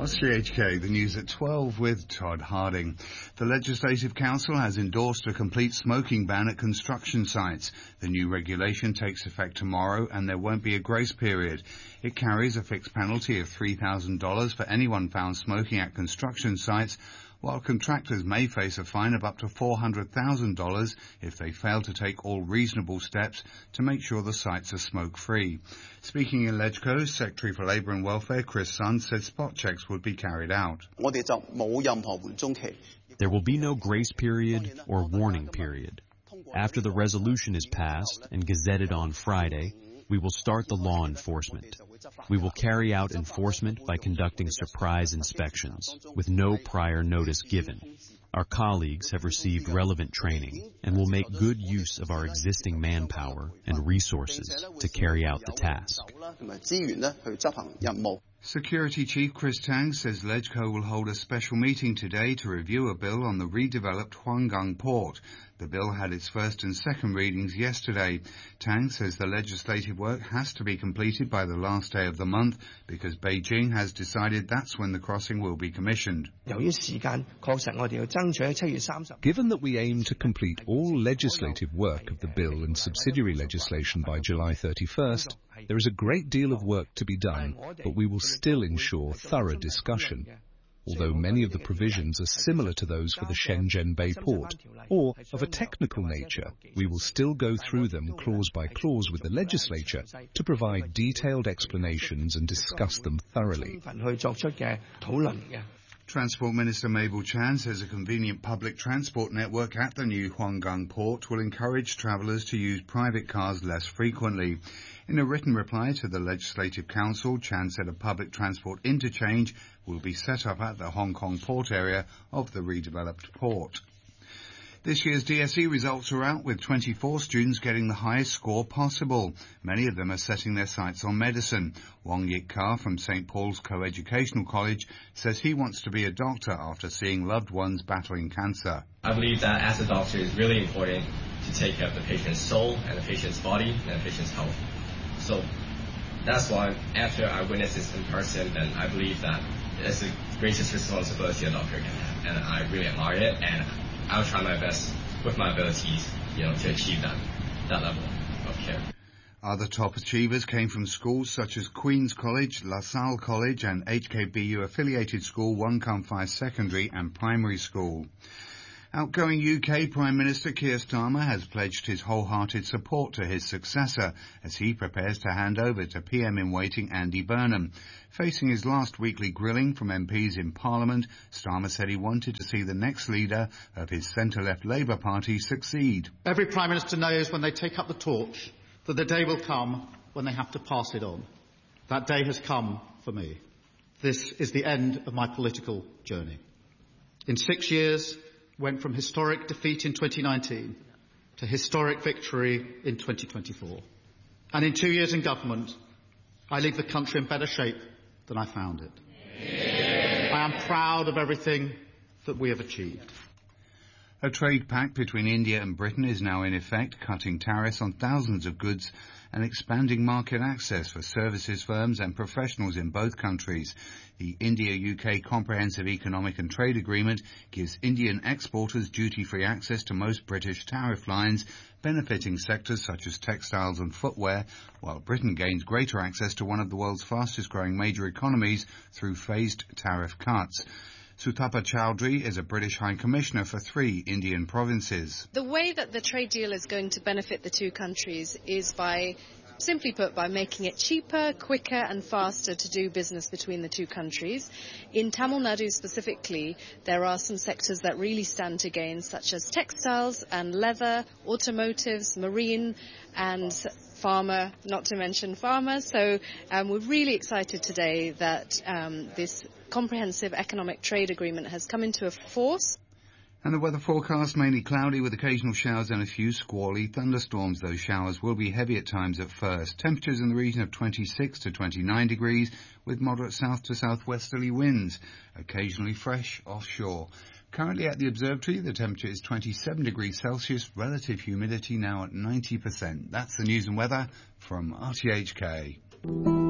RTHK, the news at 12 with Todd Harding. The Legislative Council has endorsed a complete smoking ban at construction sites. The new regulation takes effect tomorrow and there won't be a grace period. It carries a fixed penalty of $3,000 for anyone found smoking at construction sites, while contractors may face a fine of up to $400,000 if they fail to take all reasonable steps to make sure the sites are smoke-free. Speaking in LegCo, Secretary for Labour and Welfare Chris Sun said spot checks would be carried out. There will be no grace period or warning period. After the resolution is passed and gazetted on Friday, we will start the law enforcement. We will carry out enforcement by conducting surprise inspections with no prior notice given. Our colleagues have received relevant training and will make good use of our existing manpower and resources to carry out the task. Security Chief Chris Tang says LegCo will hold a special meeting today to review a bill on the redeveloped Huanggang port. The bill had its first and second readings yesterday. Tang says the legislative work has to be completed by the last day of the month because Beijing has decided that's when the crossing will be commissioned. Given that we aim to complete all legislative work of the bill and subsidiary legislation by July 31st, there is a great deal of work to be done, but we will still ensure thorough discussion. Although many of the provisions are similar to those for the Shenzhen Bay port, or of a technical nature, we will still go through them clause by clause with the legislature to provide detailed explanations and discuss them thoroughly. Transport Minister Mabel Chan says a convenient public transport network at the new Huanggang port will encourage travellers to use private cars less frequently. In a written reply to the Legislative Council, Chan said a public transport interchange will be set up at the Hong Kong port area of the redeveloped port. This year's DSE results are out, with 24 students getting the highest score possible. Many of them are setting their sights on medicine. Wong Yik Ka from St. Paul's Co-Educational College says he wants to be a doctor after seeing loved ones battling cancer. I believe that as a doctor it's really important to take care of the patient's soul and the patient's body and the patient's health. So that's why after I witnessed this in person, then I believe that it's the greatest responsibility a doctor can have, and I really admire it, and I'll try my best with my abilities, to achieve that level of care. Other top achievers came from schools such as Queen's College, La Salle College and HKBU affiliated school 1-5 Secondary and Primary School. Outgoing UK Prime Minister Keir Starmer has pledged his wholehearted support to his successor as he prepares to hand over to PM-in-waiting Andy Burnham. Facing his last weekly grilling from MPs in Parliament, Starmer said he wanted to see the next leader of his centre-left Labour Party succeed. Every Prime Minister knows when they take up the torch that the day will come when they have to pass it on. That day has come for me. This is the end of my political journey. In 6 years, went from historic defeat in 2019 to historic victory in 2024. And in 2 years in government, I leave the country in better shape than I found it. I am proud of everything that we have achieved. A trade pact between India and Britain is now in effect, cutting tariffs on thousands of goods and expanding market access for services firms and professionals in both countries. The India-UK Comprehensive Economic and Trade Agreement gives Indian exporters duty-free access to most British tariff lines, benefiting sectors such as textiles and footwear, while Britain gains greater access to one of the world's fastest-growing major economies through phased tariff cuts. Suthapa Chowdhury is a British High Commissioner for 3 Indian provinces. The way that the trade deal is going to benefit the two countries is by, simply put, by making it cheaper, quicker and faster to do business between the two countries. In Tamil Nadu specifically, there are some sectors that really stand to gain, such as textiles and leather, automotives, marine and pharma, not to mention pharma. So we're really excited today that this comprehensive economic trade agreement has come into force. And the weather forecast, mainly cloudy with occasional showers and a few squally thunderstorms. Those showers will be heavy at times at first. Temperatures in the region of 26 to 29 degrees with moderate south to southwesterly winds, occasionally fresh offshore. Currently at the observatory, the temperature is 27 degrees Celsius, relative humidity now at 90%. That's the news and weather from RTHK.